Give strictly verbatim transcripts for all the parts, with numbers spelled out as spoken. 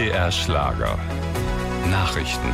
D R Schlager. Nachrichten.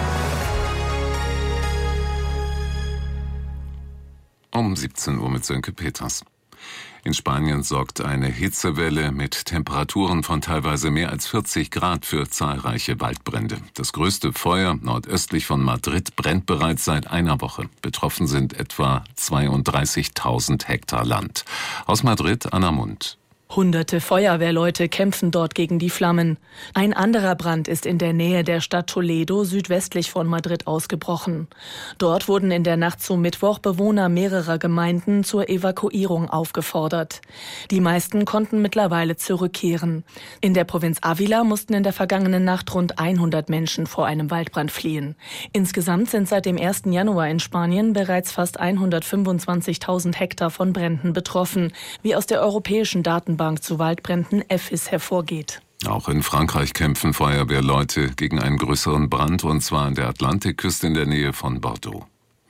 Um siebzehn Uhr mit Sönke Peters. In Spanien sorgt eine Hitzewelle mit Temperaturen von teilweise mehr als vierzig Grad für zahlreiche Waldbrände. Das größte Feuer nordöstlich von Madrid brennt bereits seit einer Woche. Betroffen sind etwa zweiunddreißigtausend Hektar Land. Aus Madrid, Anna Mund. Hunderte Feuerwehrleute kämpfen dort gegen die Flammen. Ein anderer Brand ist in der Nähe der Stadt Toledo südwestlich von Madrid ausgebrochen. Dort wurden in der Nacht zum Mittwoch Bewohner mehrerer Gemeinden zur Evakuierung aufgefordert. Die meisten konnten mittlerweile zurückkehren. In der Provinz Ávila mussten in der vergangenen Nacht rund hundert Menschen vor einem Waldbrand fliehen. Insgesamt sind seit dem ersten Januar in Spanien bereits fast hundertfünfundzwanzigtausend Hektar von Bränden betroffen, wie aus der europäischen Datenbank zu Waldbränden E F I S hervorgeht. Auch in Frankreich kämpfen Feuerwehrleute gegen einen größeren Brand, und zwar an der Atlantikküste in der Nähe von Bordeaux.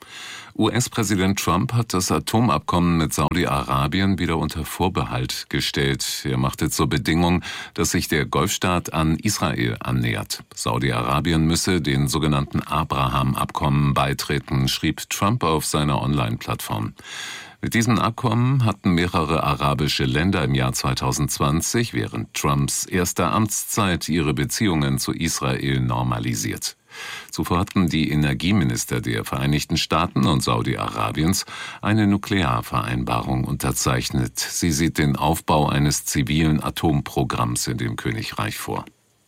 U S-Präsident Trump hat das Atomabkommen mit Saudi-Arabien wieder unter Vorbehalt gestellt. Er machte zur Bedingung, dass sich der Golfstaat an Israel annähert. Saudi-Arabien müsse den sogenannten Abraham-Abkommen beitreten, schrieb Trump auf seiner Online-Plattform. Mit diesem Abkommen hatten mehrere arabische Länder im Jahr zweitausendzwanzig während Trumps erster Amtszeit ihre Beziehungen zu Israel normalisiert. Zuvor hatten die Energieminister der Vereinigten Staaten und Saudi-Arabiens eine Nuklearvereinbarung unterzeichnet. Sie sieht den Aufbau eines zivilen Atomprogramms in dem Königreich vor.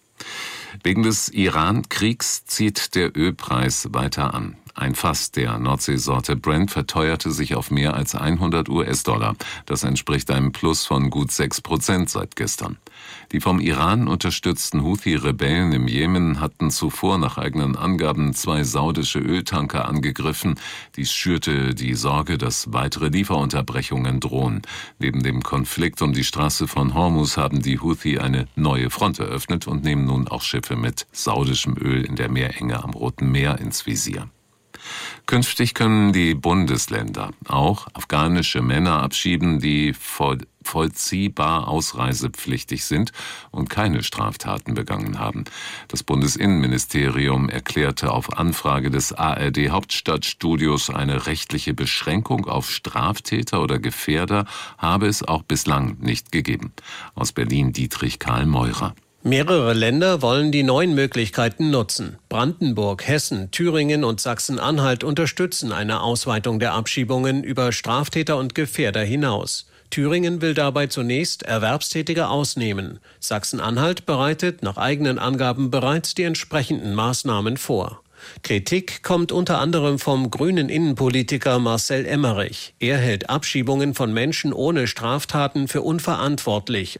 Wegen des Iran-Kriegs zieht der Ölpreis weiter an. Ein Fass der Nordseesorte Brent verteuerte sich auf mehr als hundert US-Dollar. Das entspricht einem Plus von gut sechs Prozent seit gestern. Die vom Iran unterstützten Houthi-Rebellen im Jemen hatten zuvor nach eigenen Angaben zwei saudische Öltanker angegriffen. Dies schürte die Sorge, dass weitere Lieferunterbrechungen drohen. Neben dem Konflikt um die Straße von Hormuz haben die Houthi eine neue Front eröffnet und nehmen nun auch Schiffe mit saudischem Öl in der Meerenge am Roten Meer ins Visier. Künftig können die Bundesländer auch afghanische Männer abschieben, die voll, vollziehbar ausreisepflichtig sind und keine Straftaten begangen haben. Das Bundesinnenministerium erklärte auf Anfrage des A R D-Hauptstadtstudios, eine rechtliche Beschränkung auf Straftäter oder Gefährder habe es auch bislang nicht gegeben. Aus Berlin Dietrich Karl Meurer. Mehrere Länder wollen die neuen Möglichkeiten nutzen. Brandenburg, Hessen, Thüringen und Sachsen-Anhalt unterstützen eine Ausweitung der Abschiebungen über Straftäter und Gefährder hinaus. Thüringen will dabei zunächst Erwerbstätige ausnehmen. Sachsen-Anhalt bereitet nach eigenen Angaben bereits die entsprechenden Maßnahmen vor. Kritik kommt unter anderem vom grünen Innenpolitiker Marcel Emmerich. Er hält Abschiebungen von Menschen ohne Straftaten für unverantwortlich.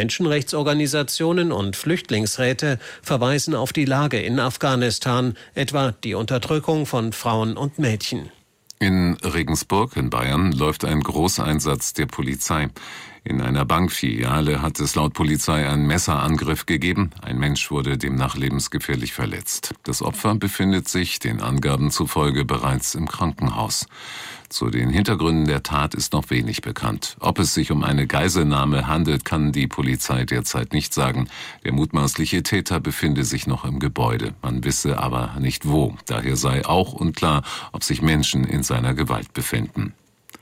Menschenrechtsorganisationen und Flüchtlingsräte verweisen auf die Lage in Afghanistan, etwa die Unterdrückung von Frauen und Mädchen. In Regensburg in Bayern läuft ein Großeinsatz der Polizei. In einer Bankfiliale hat es laut Polizei einen Messerangriff gegeben. Ein Mensch wurde demnach lebensgefährlich verletzt. Das Opfer befindet sich den Angaben zufolge bereits im Krankenhaus. Zu den Hintergründen der Tat ist noch wenig bekannt. Ob es sich um eine Geiselnahme handelt, kann die Polizei derzeit nicht sagen. Der mutmaßliche Täter befinde sich noch im Gebäude. Man wisse aber nicht wo. Daher sei auch unklar, ob sich Menschen in seiner Gewalt befinden.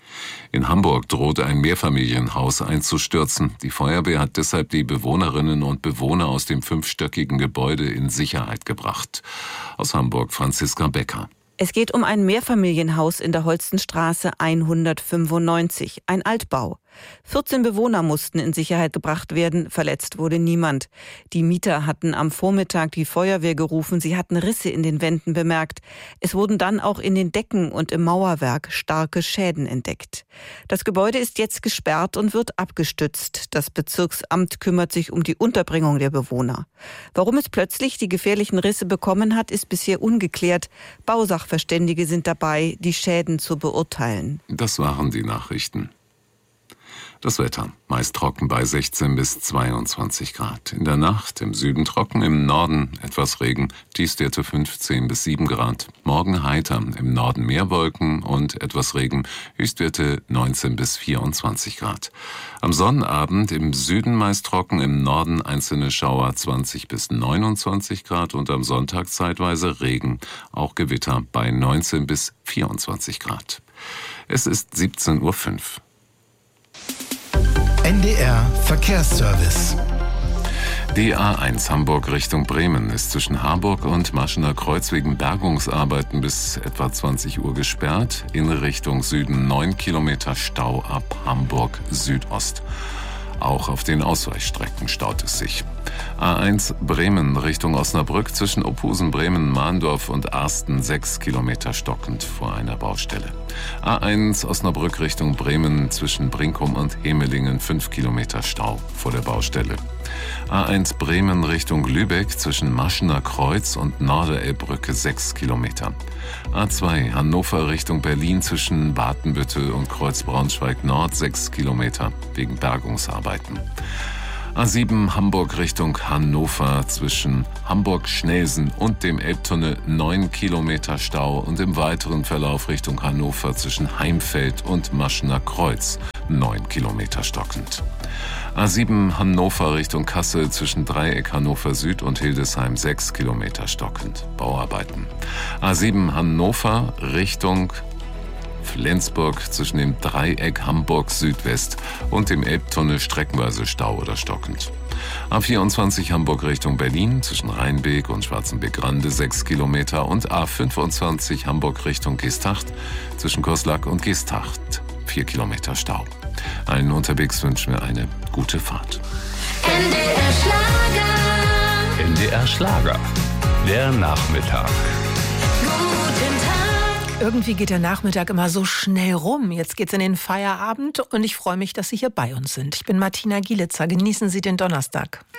In Hamburg drohte ein Mehrfamilienhaus einzustürzen. Die Feuerwehr hat deshalb die Bewohnerinnen und Bewohner aus dem fünfstöckigen Gebäude in Sicherheit gebracht. Aus Hamburg Franziska Becker. Es geht um ein Mehrfamilienhaus in der Holstenstraße hundertfünfundneunzig, ein Altbau. vierzehn Bewohner mussten in Sicherheit gebracht werden, verletzt wurde niemand. Die Mieter hatten am Vormittag die Feuerwehr gerufen, sie hatten Risse in den Wänden bemerkt. Es wurden dann auch in den Decken und im Mauerwerk starke Schäden entdeckt. Das Gebäude ist jetzt gesperrt und wird abgestützt. Das Bezirksamt kümmert sich um die Unterbringung der Bewohner. Warum es plötzlich die gefährlichen Risse bekommen hat, ist bisher ungeklärt. Bausachverständige sind dabei, die Schäden zu beurteilen. Das waren die Nachrichten. Das Wetter, meist trocken bei sechzehn bis zweiundzwanzig Grad. In der Nacht im Süden trocken, im Norden etwas Regen, Tiefstwerte fünfzehn bis sieben Grad. Morgen heiter, im Norden mehr Wolken und etwas Regen, Höchstwerte neunzehn bis vierundzwanzig Grad. Am Sonnabend im Süden meist trocken, im Norden einzelne Schauer zwanzig bis neunundzwanzig Grad und am Sonntag zeitweise Regen, auch Gewitter bei neunzehn bis vierundzwanzig Grad. Es ist siebzehn Uhr fünf. N D R Verkehrsservice. Die A eins Hamburg Richtung Bremen ist zwischen Harburg und Maschener Kreuz wegen Bergungsarbeiten bis etwa zwanzig Uhr gesperrt. In Richtung Süden neun Kilometer Stau ab Hamburg Südost. Auch auf den Ausweichstrecken staut es sich. A eins Bremen Richtung Osnabrück zwischen Ophusen, Bremen, Mahndorf und Arsten sechs Kilometer stockend vor einer Baustelle. A eins Osnabrück Richtung Bremen zwischen Brinkum und Hemelingen fünf Kilometer Stau vor der Baustelle. A eins Bremen Richtung Lübeck zwischen Maschener Kreuz und Norderelbbrücke sechs Kilometer. A zwei Hannover Richtung Berlin zwischen Watenbüttel und Kreuz Braunschweig Nord sechs Kilometer wegen Bergungsarbeiten. A sieben Hamburg Richtung Hannover zwischen Hamburg-Schnelsen und dem Elbtunnel neun Kilometer Stau und im weiteren Verlauf Richtung Hannover zwischen Heimfeld und Maschener Kreuz neun Kilometer stockend. A sieben Hannover Richtung Kassel zwischen Dreieck Hannover Süd und Hildesheim sechs Kilometer stockend. Bauarbeiten. A sieben Hannover Richtung Flensburg zwischen dem Dreieck Hamburg Südwest und dem Elbtunnel streckenweise Stau oder stockend. A vierundzwanzig Hamburg Richtung Berlin zwischen Rheinbeek und Schwarzenbeck-Rande sechs Kilometer und A fünfundzwanzig Hamburg Richtung Geesthacht zwischen Koslack und Geesthacht vier Kilometer Stau. Allen unterwegs wünschen wir eine gute Fahrt. N D R Schlager. N D R Schlager. Der Nachmittag. Guten Tag. Irgendwie geht der Nachmittag immer so schnell rum. Jetzt geht's in den Feierabend und ich freue mich, dass Sie hier bei uns sind. Ich bin Martina Gielitzer. Genießen Sie den Donnerstag.